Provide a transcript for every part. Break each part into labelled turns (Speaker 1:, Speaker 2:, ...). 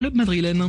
Speaker 1: club madrilène.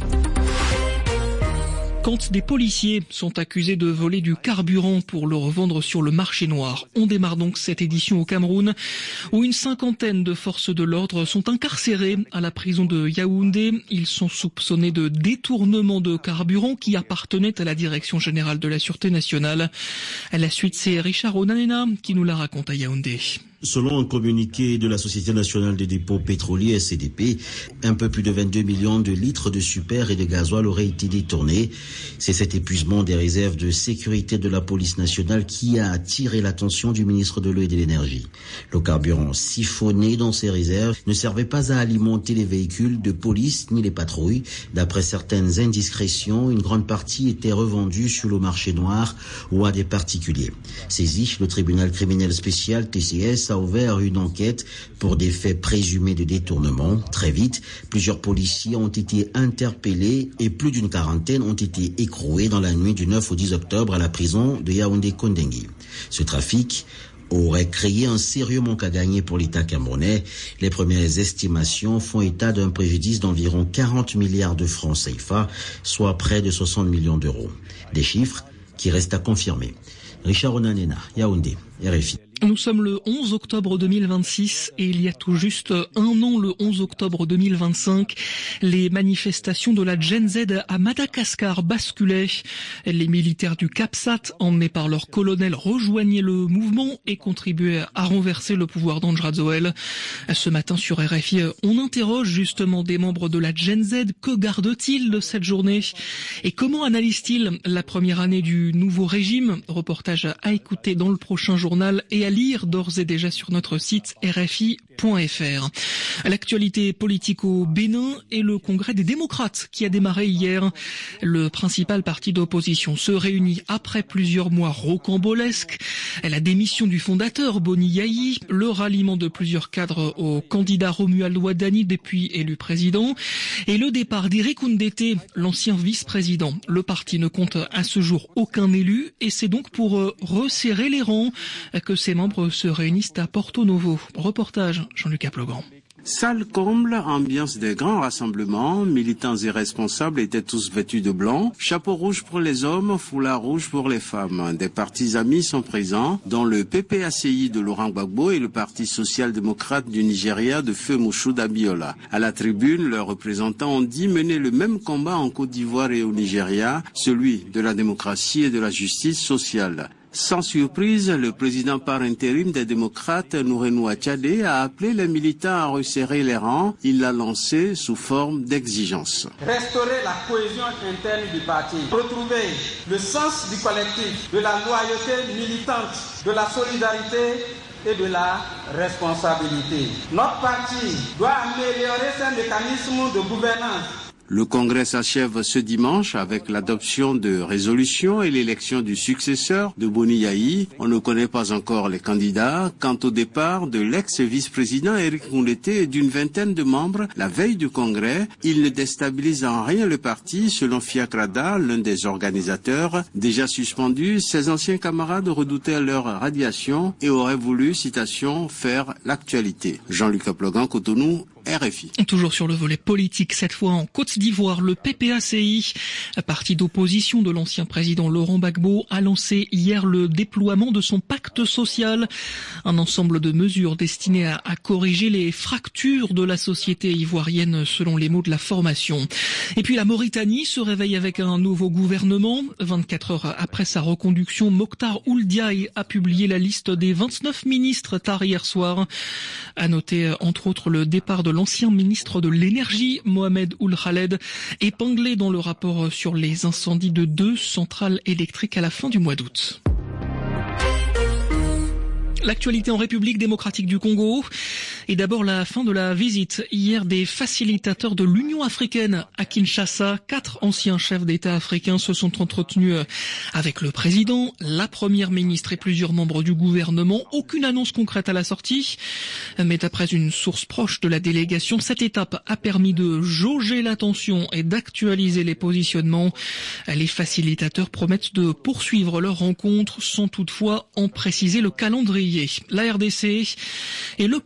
Speaker 1: Quand des policiers sont accusés de voler du carburant pour le revendre sur le marché noir. On démarre donc cette édition au Cameroun où une cinquantaine de forces de l'ordre sont incarcérées à la prison de Yaoundé. Ils sont soupçonnés de détournement de carburant qui appartenait à la Direction générale de la Sûreté nationale. À la suite, c'est Richard Onanena qui nous la raconte à Yaoundé.
Speaker 2: Selon un communiqué de la Société nationale des dépôts pétroliers SCDP, un peu plus de 22 millions de litres de super et de gasoil auraient été détournés. C'est cet épuisement des réserves de sécurité de la police nationale qui a attiré l'attention du ministre de l'Eau et de l'Énergie. Le carburant siphonné dans ces réserves ne servait pas à alimenter les véhicules de police ni les patrouilles. D'après certaines indiscrétions, une grande partie était revendue sur le marché noir ou à des particuliers. Saisi, le tribunal criminel spécial TCS a ouvert une enquête pour des faits présumés de détournement. Très vite, plusieurs policiers ont été interpellés et plus d'une quarantaine ont été écroués dans la nuit du 9 au 10 octobre à la prison de Yaoundé-Kondengui. Ce trafic aurait créé un sérieux manque à gagner pour l'État camerounais. Les premières estimations font état d'un préjudice d'environ 40 milliards de francs CFA, soit près de 60 millions d'euros. Des chiffres qui restent à confirmer. Richard Onanena, Yaoundé, RFI.
Speaker 1: Nous sommes le 11 octobre 2026 et il y a tout juste un an, le 11 octobre 2025, les manifestations de la Gen Z à Madagascar basculaient. Les militaires du CAPSAT, emmenés par leur colonel, rejoignaient le mouvement et contribuaient à renverser le pouvoir d'Andjradzoel. Ce matin sur RFI, on interroge justement des membres de la Gen Z. Que gardent-ils de cette journée et comment analysent-ils la première année du nouveau régime? Reportage à écouter dans le prochain journal et à lire d'ores et déjà sur notre site rfi.fr. L'actualité politique au Bénin et le congrès des démocrates qui a démarré hier. Le principal parti d'opposition se réunit après plusieurs mois rocambolesques. La démission du fondateur Boni Yayi, le ralliement de plusieurs cadres au candidat Romuald Wadani depuis élu président et le départ d'Eric Ndete, l'ancien vice-président. Le parti ne compte à ce jour aucun élu et c'est donc pour resserrer les rangs que ces membres se réunissent à Porto Novo. Reportage Jean-Luc Aplogan.
Speaker 3: Salle comble, ambiance des grands rassemblements, militants et responsables étaient tous vêtus de blanc, chapeau rouge pour les hommes, foulard rouge pour les femmes. Des partis amis sont présents, dont le PPACI de Laurent Gbagbo et le Parti social-démocrate du Nigeria de Feu Moshood Abiola. À la tribune, leurs représentants ont dit mener le même combat en Côte d'Ivoire et au Nigeria, celui de la démocratie et de la justice sociale. Sans surprise, le président par intérim des démocrates, Nourenou Tchadé, a appelé les militants à resserrer les rangs. Il l'a lancé sous forme d'exigence.
Speaker 4: Restaurer la cohésion interne du parti, retrouver le sens du collectif, de la loyauté militante, de la solidarité et de la responsabilité. Notre parti doit améliorer ses mécanismes de gouvernance.
Speaker 3: Le congrès s'achève ce dimanche avec l'adoption de résolutions et l'élection du successeur de Boni Yayi. On ne connaît pas encore les candidats. Quant au départ de l'ex-vice-président Eric Ndete et d'une vingtaine de membres, la veille du congrès, il ne déstabilise en rien le parti, selon Fiakrada, l'un des organisateurs. Déjà suspendu, ses anciens camarades redoutaient leur radiation et auraient voulu, citation, faire l'actualité. Jean-Luc Aplogan, Cotonou, RFI.
Speaker 1: Toujours sur le volet politique, cette fois en Côte d'Ivoire, le PPACI, parti d'opposition de l'ancien président Laurent Gbagbo, a lancé hier le déploiement de son pacte social, un ensemble de mesures destinées à corriger les fractures de la société ivoirienne selon les mots de la formation. Et puis la Mauritanie se réveille avec un nouveau gouvernement. 24 heures après sa reconduction, Mokhtar Ould Diaye a publié la liste des 29 ministres tard hier soir. À noter entre autres le départ de l'ancien ministre de l'énergie, Mohamed Ould Khaled, épinglé dans le rapport sur les incendies de 2 centrales électriques à la fin du mois d'août. L'actualité en République démocratique du Congo. Et d'abord la fin de la visite hier des facilitateurs de l'Union africaine à Kinshasa. 4 anciens chefs d'État africains se sont entretenus avec le président, la première ministre et plusieurs membres du gouvernement. Aucune annonce concrète à la sortie. Mais d'après une source proche de la délégation, cette étape a permis de jauger la tension et d'actualiser les positionnements. Les facilitateurs promettent de poursuivre leur rencontre sans toutefois en préciser le calendrier. La RDC et le pouvoir qui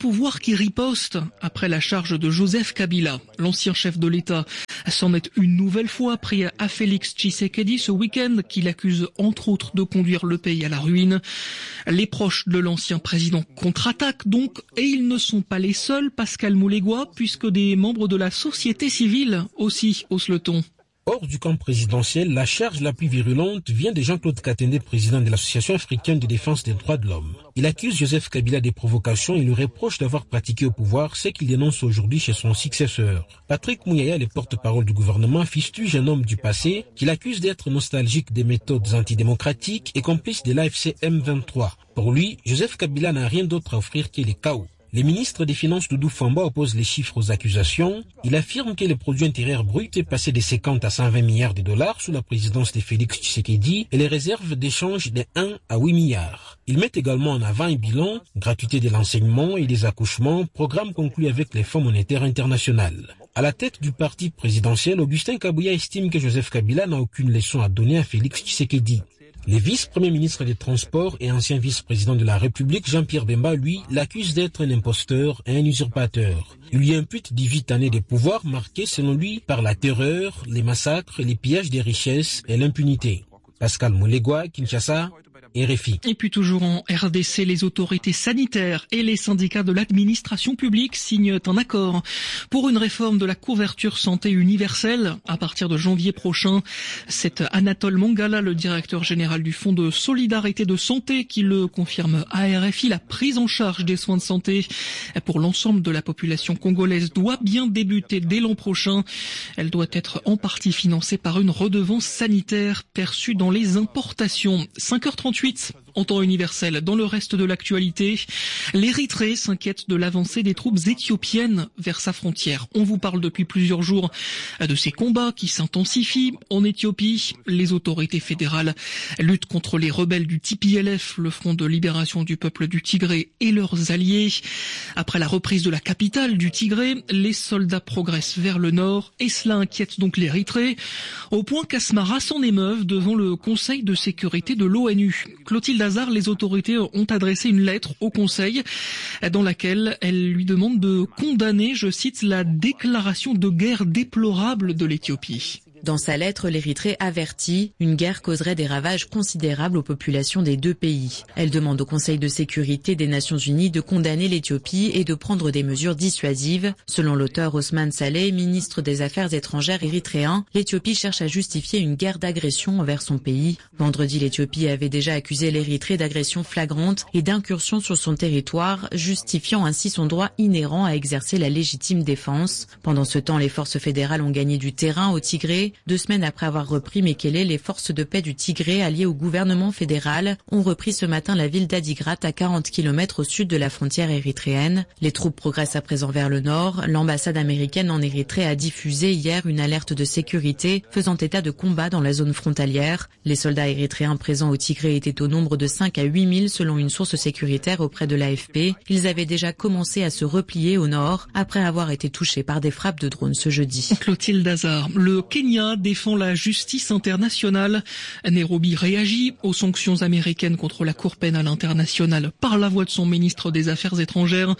Speaker 1: qui riposte après la charge de Joseph Kabila. L'ancien chef de l'État s'en est une nouvelle fois pris à Félix Tshisekedi ce week-end, qui l'accuse entre autres de conduire le pays à la ruine. Les proches de l'ancien président contre-attaquent donc, et ils ne sont pas les seuls, Pascal Moulegua, puisque des membres de la société civile aussi haussent le ton.
Speaker 5: Hors du camp présidentiel, la charge la plus virulente vient de Jean-Claude Katende, président de l'Association africaine de défense des droits de l'homme. Il accuse Joseph Kabila des provocations et lui reproche d'avoir pratiqué au pouvoir ce qu'il dénonce aujourd'hui chez son successeur. Patrick Mouyaya, le porte-parole du gouvernement, fustige un homme du passé qu'il accuse d'être nostalgique des méthodes antidémocratiques et complice de l'AFC M23. Pour lui, Joseph Kabila n'a rien d'autre à offrir que le chaos. Le ministre des Finances Doudou Famba oppose les chiffres aux accusations. Il affirme que le produit intérieur brut est passé de 50 à 120 milliards de dollars sous la présidence de Félix Tshisekedi et les réserves d'échange de 1 à 8 milliards. Il met également en avant un bilan, gratuité de l'enseignement et des accouchements, programme conclu avec les Fonds monétaires internationaux. À la tête du parti présidentiel, Augustin Kabouya estime que Joseph Kabila n'a aucune leçon à donner à Félix Tshisekedi. Le vice-premier ministre des Transports et ancien vice-président de la République, Jean-Pierre Bemba, lui, l'accuse d'être un imposteur et un usurpateur. Il lui impute 18 années de pouvoir marquées, selon lui, par la terreur, les massacres, les pillages des richesses et l'impunité. Pascal Moulegua, Kinshasa, RFI.
Speaker 1: Et puis toujours en RDC, les autorités sanitaires et les syndicats de l'administration publique signent un accord pour une réforme de la couverture santé universelle à partir de janvier prochain. C'est Anatole Mangala, le directeur général du Fonds de solidarité de santé, qui le confirme à RFI. La prise en charge des soins de santé pour l'ensemble de la population congolaise doit bien débuter dès l'an prochain. Elle doit être en partie financée par une redevance sanitaire perçue dans les importations. 5h38 en temps universel. Dans le reste de l'actualité, l'Érythrée s'inquiète de l'avancée des troupes éthiopiennes vers sa frontière. On vous parle depuis plusieurs jours de ces combats qui s'intensifient en Éthiopie. Les autorités fédérales luttent contre les rebelles du TPLF, le Front de libération du peuple du Tigré, et leurs alliés. Après la reprise de la capitale du Tigré, les soldats progressent vers le nord et cela inquiète donc l'Érythrée, au point qu'Asmara s'en émeuve devant le Conseil de sécurité de l'ONU. Clotilde Hazard, les autorités ont adressé une lettre au Conseil dans laquelle elles lui demandent de condamner, je cite, la déclaration de guerre déplorable de l'Éthiopie.
Speaker 6: Dans sa lettre, l'Érythrée avertit, une guerre causerait des ravages considérables aux populations des deux pays. Elle demande au Conseil de sécurité des Nations Unies de condamner l'Éthiopie et de prendre des mesures dissuasives. Selon l'auteur Osman Saleh, ministre des Affaires étrangères érythréen, l'Éthiopie cherche à justifier une guerre d'agression envers son pays. Vendredi, l'Éthiopie avait déjà accusé l'Érythrée d'agression flagrante et d'incursion sur son territoire, justifiant ainsi son droit inhérent à exercer la légitime défense. Pendant ce temps, les forces fédérales ont gagné du terrain au Tigré. 2 semaines après avoir repris Mekele, les forces de paix du Tigré, alliées au gouvernement fédéral, ont repris ce matin la ville d'Adigrat à 40 km au sud de la frontière érythréenne. Les troupes progressent à présent vers le nord. L'ambassade américaine en Érythrée a diffusé hier une alerte de sécurité faisant état de combats dans la zone frontalière. Les soldats érythréens présents au Tigré étaient au nombre de 5 à 8 000 selon une source sécuritaire auprès de l'AFP. Ils avaient déjà commencé à se replier au nord après avoir été touchés par des frappes de drones ce jeudi.
Speaker 1: Clotilde Hazard, le Kenya défend la justice internationale. Nairobi réagit aux sanctions américaines contre la Cour pénale internationale par la voix de son ministre des Affaires étrangères.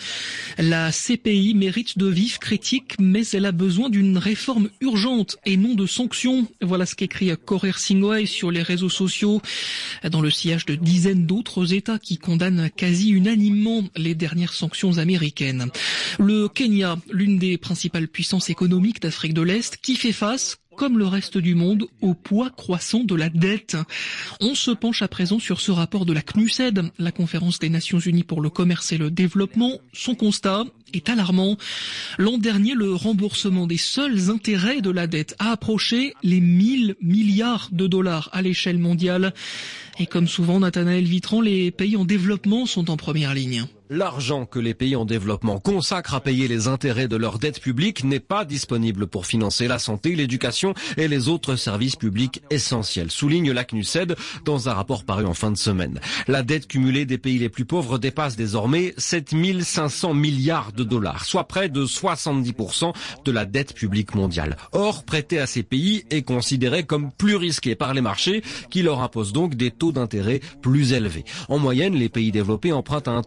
Speaker 1: La CPI mérite de vives critiques, mais elle a besoin d'une réforme urgente et non de sanctions. Voilà ce qu'écrit Korir Singwe sur les réseaux sociaux, dans le sillage de dizaines d'autres États qui condamnent quasi unanimement les dernières sanctions américaines. Le Kenya, l'une des principales puissances économiques d'Afrique de l'Est, qui fait face, comme le reste du monde, au poids croissant de la dette. On se penche à présent sur ce rapport de la CNUSED, la Conférence des Nations Unies pour le commerce et le développement. Son constat est alarmant. L'an dernier, le remboursement des seuls intérêts de la dette a approché les 1 000 milliards de dollars à l'échelle mondiale. Et comme souvent, Nathanaël Vitran, les pays en développement sont en première ligne.
Speaker 7: L'argent que les pays en développement consacrent à payer les intérêts de leurs dettes publiques n'est pas disponible pour financer la santé, l'éducation et les autres services publics essentiels, souligne la CNUSED dans un rapport paru en fin de semaine. La dette cumulée des pays les plus pauvres dépasse désormais 7 500 milliards de dollars, soit près de 70% de la dette publique mondiale. Or, prêter à ces pays est considéré comme plus risqué par les marchés qui leur imposent donc des taux d'intérêt plus élevés. En moyenne, les pays développés empruntent à un taux de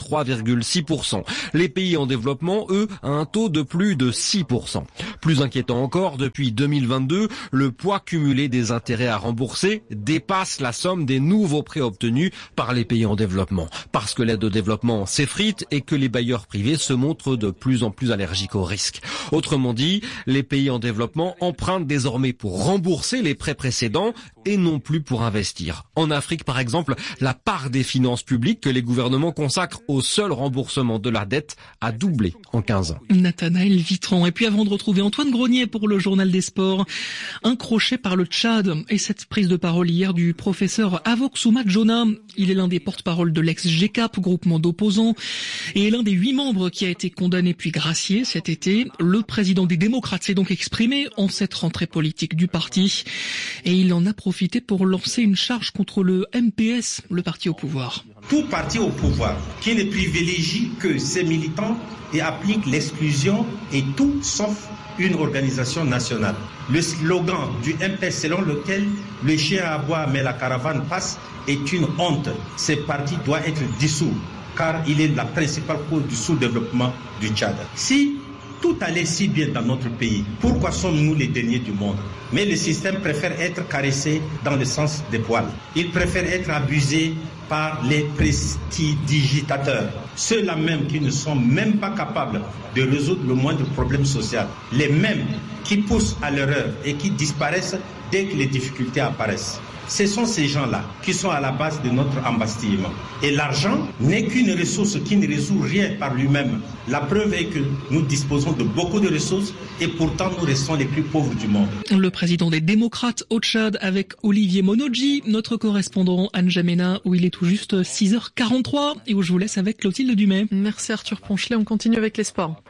Speaker 7: 3,6%. Les pays en développement, eux, à un taux de plus de 6%. Plus inquiétant encore, depuis 2022, le poids cumulé des intérêts à rembourser dépasse la somme des nouveaux prêts obtenus par les pays en développement. Parce que l'aide au développement s'effrite et que les bailleurs privés se montrent de plus en plus allergiques au risque. Autrement dit, les pays en développement empruntent désormais pour rembourser les prêts précédents et non plus pour investir. En Afrique, par exemple, la part des finances publiques que les gouvernements consacrent au seul remboursement de la dette a doublé en 15 ans.
Speaker 1: Nathanaël Vitran. Et puis avant de retrouver Antoine Grenier pour le journal des sports, un crochet par le Tchad et cette prise de parole hier du professeur Avok Soumat-Jona. Il est l'un des porte-parole de l'ex-GCAP, groupement d'opposants, et l'un des 8 membres qui a été condamné puis gracié cet été. Le président des démocrates s'est donc exprimé en cette rentrée politique du parti et il en a profité pour lancer une charge contre le MPS, le parti au pouvoir.
Speaker 8: Tout parti au pouvoir qui ne privilégie que ses militants et applique l'exclusion et tout sauf une organisation nationale. Le slogan du MPS selon lequel le chien aboie mais la caravane passe est une honte. Ce parti doit être dissous car il est la principale cause du sous-développement du Tchad. Si tout allait si bien dans notre pays, pourquoi sommes-nous les derniers du monde? Mais le système préfère être caressé dans le sens des poils. Il préfère être abusé par les prestidigitateurs. Ceux-là même qui ne sont même pas capables de résoudre le moindre problème social. Les mêmes qui poussent à l'erreur et qui disparaissent dès que les difficultés apparaissent. Ce sont ces gens-là qui sont à la base de notre embastillement. Et l'argent n'est qu'une ressource qui ne résout rien par lui-même. La preuve est que nous disposons de beaucoup de ressources et pourtant nous restons les plus pauvres du monde.
Speaker 1: Le président des démocrates au Tchad avec Olivier Monodji, notre correspondant à N'Djamena, où il est tout juste 6h43 et où je vous laisse avec Clotilde Dumais.
Speaker 9: Merci Arthur Ponchelet, on continue avec les sports.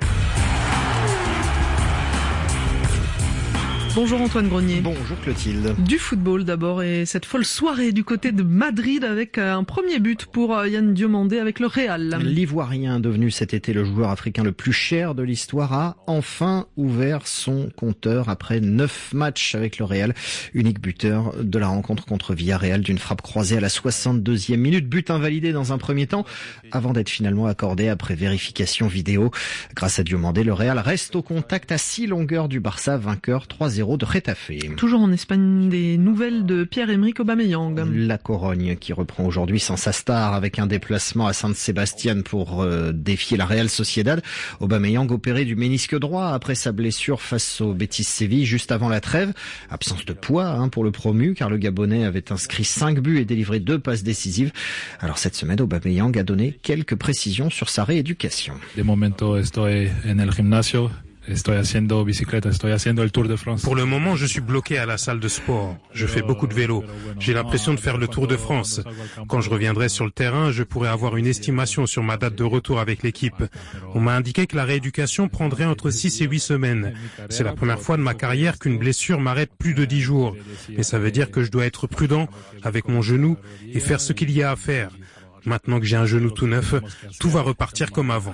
Speaker 9: Bonjour Antoine Grenier.
Speaker 10: Bonjour Clotilde.
Speaker 9: Du football d'abord et cette folle soirée du côté de Madrid avec un premier but pour Yann Diomandé avec le Real.
Speaker 10: L'Ivoirien, devenu cet été le joueur africain le plus cher de l'histoire, a enfin ouvert son compteur après 9 matchs avec le Real. Unique buteur de la rencontre contre Villarreal d'une frappe croisée à la 62e minute. But invalidé dans un premier temps avant d'être finalement accordé après vérification vidéo. Grâce à Diomandé, le Real reste au contact à 6 longueurs du Barça, vainqueur 3-0 de Getafe.
Speaker 9: Toujours en Espagne, des nouvelles de Pierre-Emerick Aubameyang.
Speaker 10: La Corogne qui reprend aujourd'hui sans sa star avec un déplacement à San Sebastián pour défier la Real Sociedad. Aubameyang opéré du ménisque droit après sa blessure face au Betis Séville juste avant la trêve. Absence de poids pour le promu car le Gabonais avait inscrit 5 buts et délivré 2 passes décisives. Alors cette semaine, Aubameyang a donné quelques précisions sur sa rééducation.
Speaker 11: De momento estoy en el gimnasio. Estoy haciendo bicicleta, estoy haciendo el Tour de France.
Speaker 12: Pour le moment, je suis bloqué à la salle de sport. Je fais beaucoup de vélo. J'ai l'impression de faire le Tour de France. Quand je reviendrai sur le terrain, je pourrai avoir une estimation sur ma date de retour avec l'équipe. On m'a indiqué que la rééducation prendrait entre 6 et 8 semaines. C'est la première fois de ma carrière qu'une blessure m'arrête plus de 10 jours. Mais ça veut dire que je dois être prudent avec mon genou et faire ce qu'il y a à faire. Maintenant que j'ai un genou tout neuf, tout va repartir comme avant.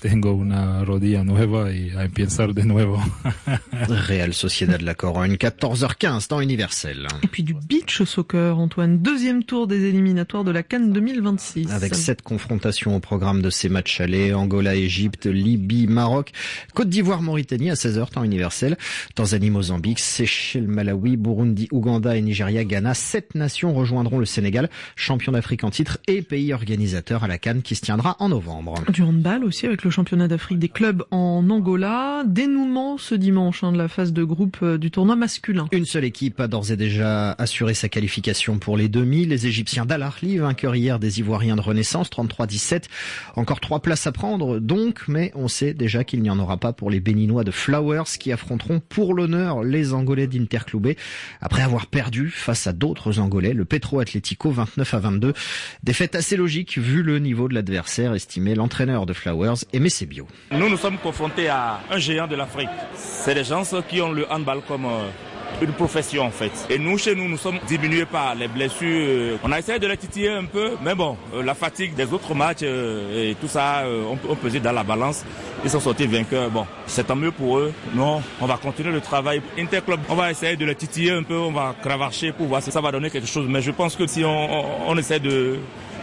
Speaker 10: Real Sociedad de la Corogne, 14h15 temps universel.
Speaker 9: Et puis du beach soccer, Antoine, deuxième tour des éliminatoires de la CAN 2026.
Speaker 10: Avec 7 confrontations au programme de ces matchs allés, Angola, Égypte, Libye, Maroc, Côte d'Ivoire, Mauritanie à 16h temps universel, Tanzanie, Mozambique, Seychelles, Malawi, Burundi, Ouganda et Nigeria, Ghana. 7 nations rejoindront le Sénégal, champion d'Afrique en titre et pays organisateur à la CAN qui se tiendra en novembre.
Speaker 9: Du handball aussi avec le championnat d'Afrique des clubs en Angola. Dénouement ce dimanche de la phase de groupe du tournoi masculin.
Speaker 10: Une seule équipe a d'ores et déjà assuré sa qualification pour les demi. Les Égyptiens d'Al Ahly, vainqueurs hier des Ivoiriens de Renaissance, 33-17. Encore 3 places à prendre donc, mais on sait déjà qu'il n'y en aura pas pour les Béninois de Flowers qui affronteront pour l'honneur les Angolais d'Interclubé après avoir perdu face à d'autres Angolais, le Petro Atlético 29-22. Défaite assez logique vu le niveau de l'adversaire, estimait l'entraîneur de Flowers, Aimé Sebio.
Speaker 13: Nous sommes confrontés à un géant de l'Afrique. C'est des gens qui ont le handball comme une profession en fait. Et nous, chez nous, nous sommes diminués par les blessures. On a essayé de les titiller un peu, mais bon, la fatigue des autres matchs et tout ça, on pesait dans la balance. Ils sont sortis vainqueurs. Bon, c'est tant mieux pour eux. Non, on va continuer le travail. Interclub, on va essayer de les titiller un peu, on va cravacher pour voir si ça va donner quelque chose. Mais je pense que si on essaie de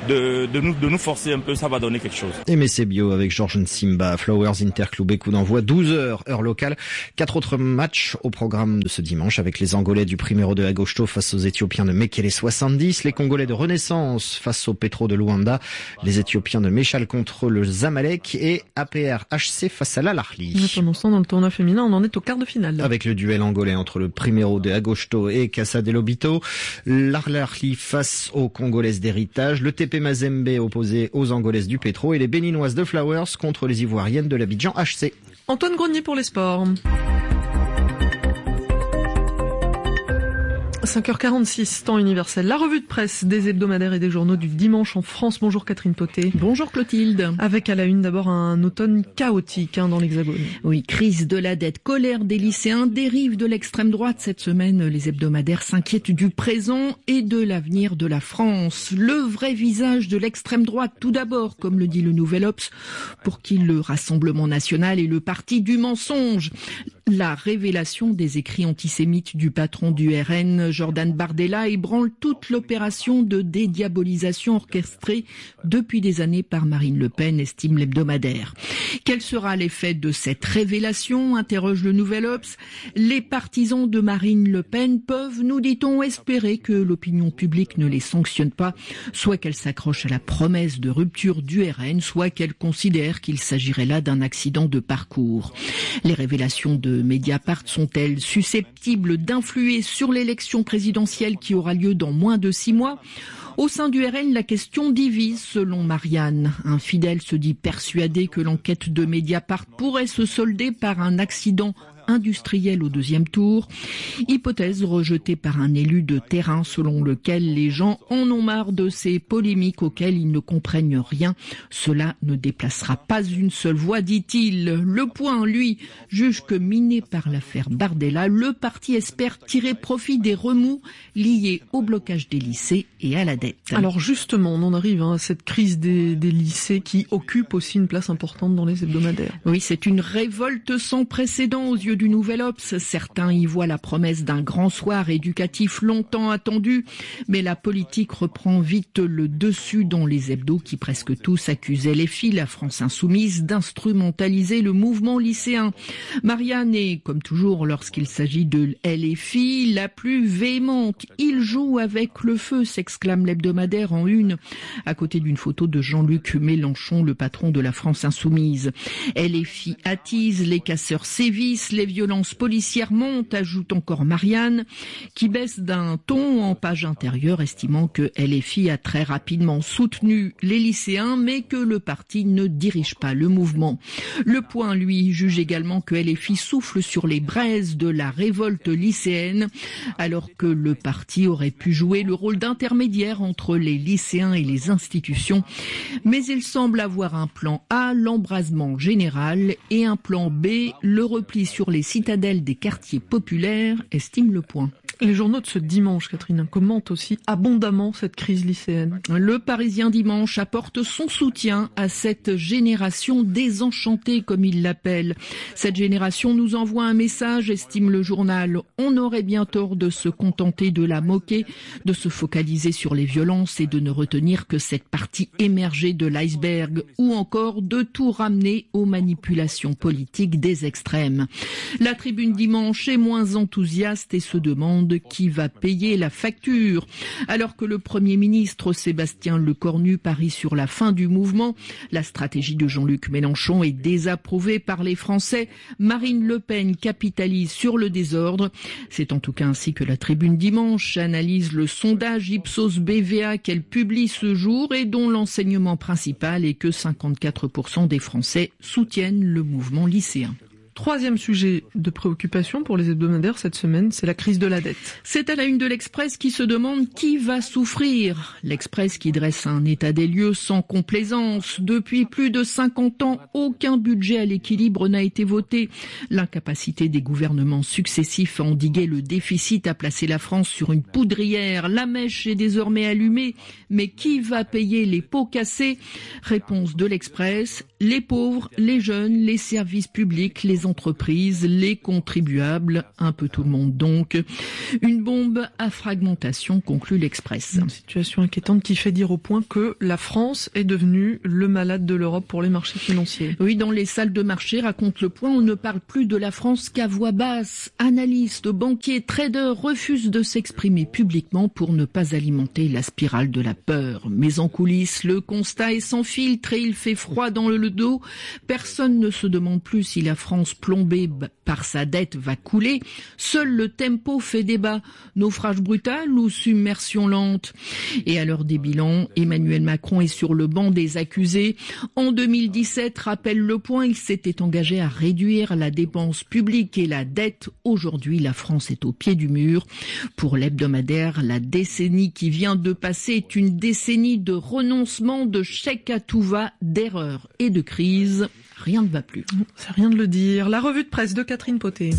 Speaker 13: de nous forcer un peu, ça va donner quelque chose.
Speaker 10: MSC Bio avec Georges Nsimba, Flowers Interclubé, coup d'envoi 12h, heure locale. 4 autres matchs au programme de ce dimanche avec les Angolais du Primeiro de Agosto face aux Éthiopiens de Mekele 70, les Congolais de Renaissance face au Petro de Luanda, les Éthiopiens de Méchal contre le Zamalek et APR HC face à l'Al Ahly.
Speaker 9: Pendant ce temps, dans le tournoi féminin, on en est au quart de finale.
Speaker 10: Avec le duel angolais entre le Primeiro de Agosto et Casa de Lobito, l'Al Ahly face aux Congolaises d'Héritage, le TP Mazembe opposé aux Angolaises du Petro et les Béninoises de Flowers contre les Ivoiriennes de l'Abidjan HC.
Speaker 9: Antoine Grenier pour les sports. 5h46, temps universel. La revue de presse des hebdomadaires et des journaux du dimanche en France. Bonjour Catherine Poté.
Speaker 14: Bonjour Clotilde.
Speaker 9: Avec à la une d'abord un automne chaotique dans l'Hexagone.
Speaker 14: Oui, crise de la dette, colère des lycéens, dérive de l'extrême droite. Cette semaine, les hebdomadaires s'inquiètent du présent et de l'avenir de la France. Le vrai visage de l'extrême droite, tout d'abord, comme le dit le Nouvel Obs, pour qui le Rassemblement national est le parti du mensonge. La révélation des écrits antisémites du patron du RN, Jordan Bardella, ébranle toute l'opération de dédiabolisation orchestrée depuis des années par Marine Le Pen, estime l'hebdomadaire. Quel sera l'effet de cette révélation, interroge le Nouvel Obs. Les partisans de Marine Le Pen peuvent, nous dit-on, espérer que l'opinion publique ne les sanctionne pas, soit qu'elle s'accroche à la promesse de rupture du RN, soit qu'elle considère qu'il s'agirait là d'un accident de parcours. Les révélations de Mediapart sont-elles susceptibles d'influer sur l'élection présidentielle qui aura lieu dans moins de 6 mois ? Au sein du RN, la question divise, selon Marianne. Un fidèle se dit persuadé que l'enquête de Mediapart pourrait se solder par un accident industriel au deuxième tour. Hypothèse rejetée par un élu de terrain selon lequel les gens en ont marre de ces polémiques auxquelles ils ne comprennent rien. Cela ne déplacera pas une seule voix, dit-il. Le Point, lui, juge que miné par l'affaire Bardella, le parti espère tirer profit des remous liés au blocage des lycées et à la dette.
Speaker 9: Alors justement, on en arrive à cette crise des lycées qui occupe aussi une place importante dans les hebdomadaires.
Speaker 14: Oui, c'est une révolte sans précédent aux yeux du Nouvel Obs. Certains y voient la promesse d'un grand soir éducatif longtemps attendu, mais la politique reprend vite le dessus dans les hebdos qui presque tous accusaient les filles, la France insoumise, d'instrumentaliser le mouvement lycéen. Marianne est, comme toujours lorsqu'il s'agit de LFI, la plus véhémente. Il joue avec le feu, s'exclame l'hebdomadaire en une, à côté d'une photo de Jean-Luc Mélenchon, le patron de la France insoumise. LFI attise, les casseurs sévissent, les violences policières montent, ajoute encore Marianne, qui baisse d'un ton en page intérieure, estimant que LFI a très rapidement soutenu les lycéens, mais que le parti ne dirige pas le mouvement. Le Point, lui, juge également que LFI souffle sur les braises de la révolte lycéenne, alors que le parti aurait pu jouer le rôle d'intermédiaire entre les lycéens et les institutions. Mais il semble avoir un plan A, l'embrasement général, et un plan B, le repli sur les citadelles des quartiers populaires, estime Le Point.
Speaker 9: Les journaux de ce dimanche, Catherine, commentent aussi abondamment cette crise lycéenne.
Speaker 14: Le Parisien dimanche apporte son soutien à cette génération désenchantée, comme il l'appelle. Cette génération nous envoie un message, estime le journal. On aurait bien tort de se contenter de la moquer, de se focaliser sur les violences et de ne retenir que cette partie émergée de l'iceberg, ou encore de tout ramener aux manipulations politiques des extrêmes. La Tribune dimanche est moins enthousiaste et se demande qui va payer la facture. Alors que le Premier ministre Sébastien Lecornu parie sur la fin du mouvement, la stratégie de Jean-Luc Mélenchon est désapprouvée par les Français. Marine Le Pen capitalise sur le désordre. C'est en tout cas ainsi que la Tribune dimanche analyse le sondage Ipsos BVA qu'elle publie ce jour et dont l'enseignement principal est que 54% des Français soutiennent le mouvement lycéen.
Speaker 9: Troisième sujet de préoccupation pour les hebdomadaires cette semaine, c'est la crise de la dette.
Speaker 14: C'est à la une de l'Express qui se demande qui va souffrir. L'Express qui dresse un état des lieux sans complaisance. Depuis plus de 50 ans, aucun budget à l'équilibre n'a été voté. L'incapacité des gouvernements successifs à endiguer le déficit a placé la France sur une poudrière. La mèche est désormais allumée. Mais qui va payer les pots cassés ? Réponse de l'Express, les pauvres, les jeunes, les services publics, les les entreprises, les contribuables, un peu tout le monde donc. Une bombe à fragmentation, conclut l'Express.
Speaker 9: Une situation inquiétante qui fait dire au point que la France est devenue le malade de l'Europe pour les marchés financiers.
Speaker 14: Oui, dans les salles de marché, raconte Le Point, on ne parle plus de la France qu'à voix basse. Analystes, banquiers, traders refusent de s'exprimer publiquement pour ne pas alimenter la spirale de la peur. Mais en coulisses, le constat est sans filtre et il fait froid dans le dos. Personne ne se demande plus si la France plombée par sa dette va couler. Seul le tempo fait débat. Naufrage brutal ou submersion lente? Et à l'heure des bilans, Emmanuel Macron est sur le banc des accusés. En 2017, rappelle Le Point, il s'était engagé à réduire la dépense publique et la dette. Aujourd'hui, la France est au pied du mur. Pour l'hebdomadaire, la décennie qui vient de passer est une décennie de renoncement, de chèques à tout va, d'erreurs et de crises. Rien ne va plus.
Speaker 9: C'est rien de le dire. La revue de presse de Catherine Poté.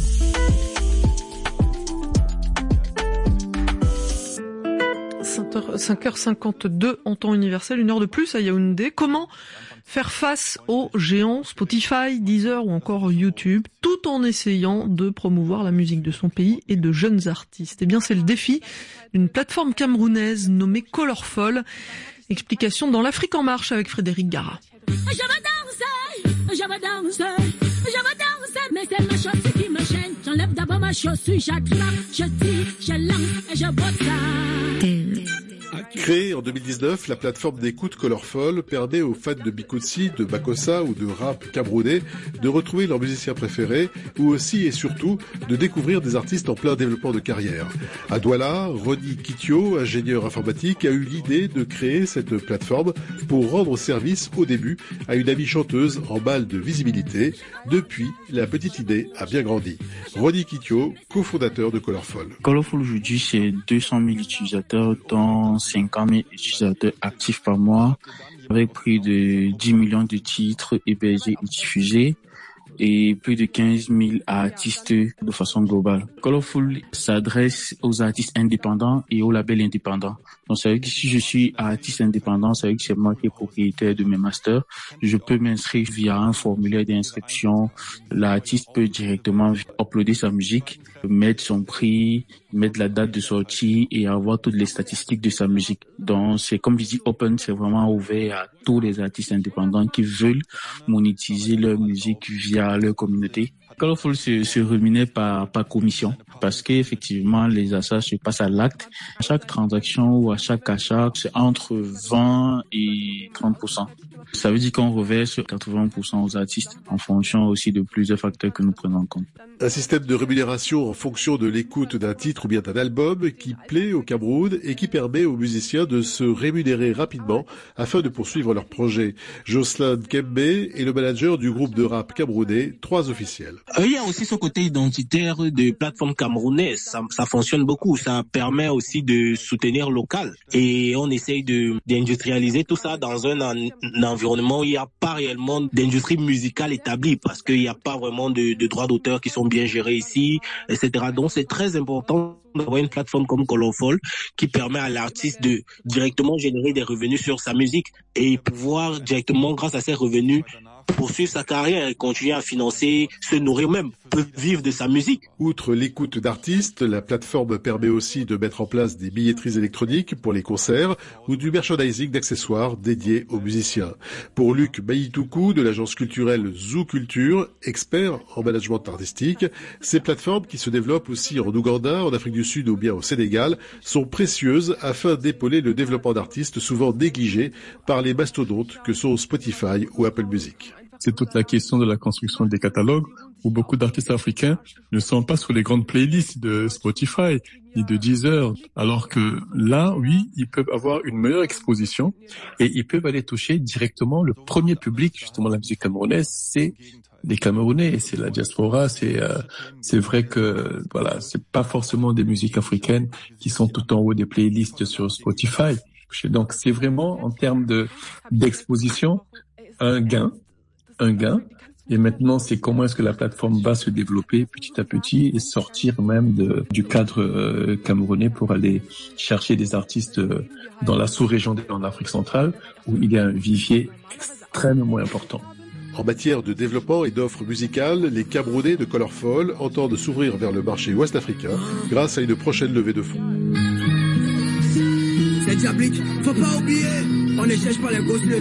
Speaker 9: 5h52 en temps universel, une heure de plus à Yaoundé. Comment faire face aux géants Spotify, Deezer ou encore YouTube, tout en essayant de promouvoir la musique de son pays et de jeunes artistes? Eh bien, c'est le défi d'une plateforme camerounaise nommée Colorful. Explication dans l'Afrique en marche avec Frédéric Gara.
Speaker 15: Je veux danser, mais c'est ma chaussure qui me gêne. J'enlève d'abord ma chaussure, j'attrape, je tire, je lance et je botte ça.
Speaker 16: Créée en 2019, la plateforme d'écoute Colorful permet aux fans de Bikutsi, de Bakossa ou de rap camerounais de retrouver leurs musiciens préférés ou aussi et surtout de découvrir des artistes en plein développement de carrière. À Douala, Ronnie Kitio, ingénieur informatique, a eu l'idée de créer cette plateforme pour rendre service au début à une amie chanteuse en mal de visibilité. Depuis, la petite idée a bien grandi. Ronnie Kitio, cofondateur de Colorful.
Speaker 17: Colorful aujourd'hui, c'est 200 000 utilisateurs dans 50 000 utilisateurs actifs par mois, avec plus de 10 millions de titres hébergés et diffusés et plus de 15 000 artistes de façon globale. Colorful s'adresse aux artistes indépendants et aux labels indépendants. Donc, ça veut dire que si je suis artiste indépendant, ça veut dire que c'est moi qui est propriétaire de mes masters. Je peux m'inscrire via un formulaire d'inscription. L'artiste peut directement uploader sa musique, mettre son prix, mettre la date de sortie et avoir toutes les statistiques de sa musique. Donc, c'est comme je dis, open, c'est vraiment ouvert à tous les artistes indépendants qui veulent monétiser leur musique via leur communauté. Colorful se rémunère par commission parce qu'effectivement, les achats se passent à l'acte. À chaque transaction ou à chaque achat, c'est entre 20 et 30%. Ça veut dire qu'on reverse 80% aux artistes en fonction aussi de plusieurs facteurs que nous prenons en compte.
Speaker 16: Un système de rémunération en fonction de l'écoute d'un titre ou bien d'un album qui plaît au Cameroun et qui permet aux musiciens de se rémunérer rapidement afin de poursuivre leur projet. Jocelyn Kembe est le manager du groupe de rap camerounais 3 officiels.
Speaker 18: Il y a aussi ce côté identitaire des plateformes camerounaises. Ça fonctionne beaucoup. Ça permet aussi de soutenir local. Et on essaye d'industrialiser tout ça dans un environnement où il n'y a pas réellement d'industrie musicale établie parce qu'il n'y a pas vraiment de droits d'auteur qui sont bien gérés ici, etc. Donc c'est très important d'avoir une plateforme comme Colorful qui permet à l'artiste de directement générer des revenus sur sa musique et pouvoir directement, grâce à ces revenus, poursuivre sa carrière et continuer à financer, se nourrir même, peut vivre de sa musique.
Speaker 16: Outre l'écoute d'artistes, la plateforme permet aussi de mettre en place des billetteries électroniques pour les concerts ou du merchandising d'accessoires dédiés aux musiciens. Pour Luc Baïtoukou de l'agence culturelle Zoo Culture, expert en management artistique, ces plateformes qui se développent aussi en Ouganda, en Afrique du Sud ou bien au Sénégal sont précieuses afin d'épauler le développement d'artistes souvent négligés par les mastodontes que sont Spotify ou Apple Music.
Speaker 19: C'est toute la question de la construction des catalogues où beaucoup d'artistes africains ne sont pas sur les grandes playlists de Spotify ni de Deezer, alors que là, oui, ils peuvent avoir une meilleure exposition et ils peuvent aller toucher directement le premier public, justement, de la musique camerounaise, c'est les Camerounais, c'est la diaspora, c'est vrai que, voilà, c'est pas forcément des musiques africaines qui sont tout en haut des playlists sur Spotify. Donc, c'est vraiment, en termes d'exposition, un gain. Et maintenant, c'est comment est-ce que la plateforme va se développer petit à petit et sortir même du cadre camerounais pour aller chercher des artistes dans la sous-région en Afrique centrale où il y a un vivier extrêmement important.
Speaker 16: En matière de développement et d'offres musicales, les Camerounais de Colorful entendent s'ouvrir vers le marché ouest-africain grâce à une prochaine levée de fonds.
Speaker 20: C'est diabolique, faut pas oublier, on ne cherche pas les gosses.